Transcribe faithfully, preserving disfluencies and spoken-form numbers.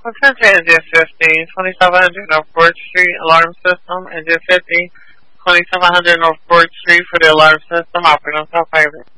Attention Engine fifty, twenty-seven hundred North Fourth Street Alarm System. Engine fifty, twenty-seven hundred North Fourth Street for the alarm system. Operating on South Highway.